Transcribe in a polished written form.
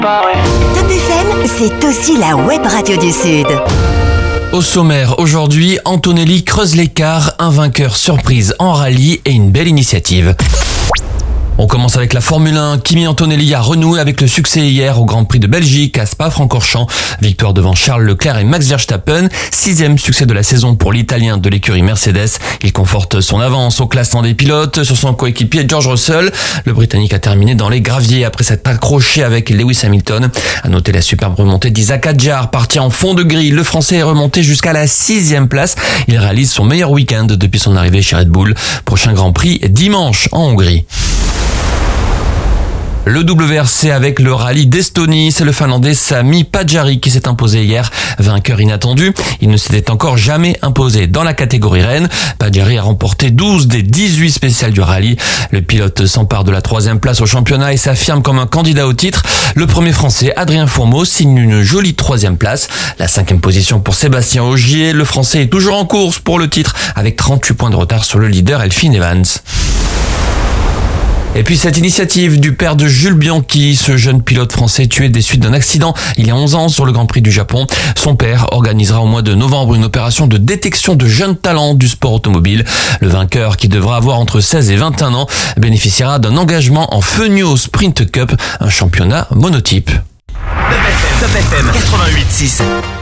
Top FM, c'est aussi la web radio du Sud. Au sommaire, aujourd'hui, Antonelli creuse l'écart, un vainqueur surprise en rallye et une belle initiative. On commence avec la Formule 1. Kimi Antonelli a renoué avec le succès hier au Grand Prix de Belgique à Spa-Francorchamps. Victoire devant Charles Leclerc et Max Verstappen. 6e succès de la saison pour l'Italien de l'écurie Mercedes. Il conforte son avance au classement des pilotes sur son coéquipier George Russell. Le Britannique a terminé dans les graviers après s'être accroché avec Lewis Hamilton. À noter la superbe remontée d'Isaac Hadjar, parti en fond de grille. Le Français est remonté jusqu'à la 6e place. Il réalise son meilleur week-end depuis son arrivée chez Red Bull. Prochain Grand Prix dimanche en Hongrie. Le WRC avec le rallye d'Estonie, c'est le Finlandais Sami Pajari qui s'est imposé hier, vainqueur inattendu. Il ne s'était encore jamais imposé dans la catégorie reine. Pajari a remporté 12 des 18 spéciales du rallye. Le pilote s'empare de la 3e place au championnat et s'affirme comme un candidat au titre. Le premier français, Adrien Fourmeau, signe une jolie 3e place. La 5e position pour Sébastien Ogier. Le français est toujours en course pour le titre avec 38 points de retard sur le leader Elfyn Evans. Et puis cette initiative du père de Jules Bianchi, ce jeune pilote français tué des suites d'un accident il y a 11 ans sur le Grand Prix du Japon. Son père organisera au mois de novembre une opération de détection de jeunes talents du sport automobile. Le vainqueur, qui devra avoir entre 16 et 21 ans, bénéficiera d'un engagement en Fenio Sprint Cup, un championnat monotype. Top FM 88.6.